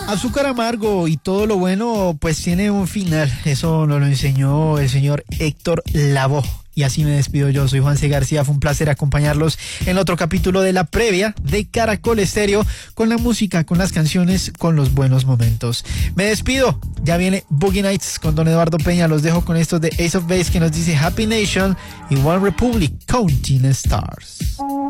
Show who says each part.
Speaker 1: Azúcar amargo y todo lo bueno pues tiene un final. Eso nos lo enseñó el señor Héctor Lavoe. Y así me despido yo, soy Juan C. García, fue un placer acompañarlos en otro capítulo de la previa de Caracol Estéreo, con la música, con las canciones, con los buenos momentos. Me despido, ya viene Boogie Nights con Don Eduardo Peña, los dejo con estos de Ace of Base que nos dice Happy Nation y One Republic, Counting Stars.